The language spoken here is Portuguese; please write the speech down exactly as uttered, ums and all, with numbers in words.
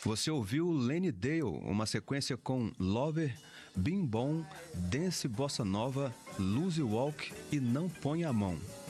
Você ouviu Lenny Dale, uma sequência com Lover, Bim Bom, Dance Bossa Nova, Lose Walk e Não Põe a Mão.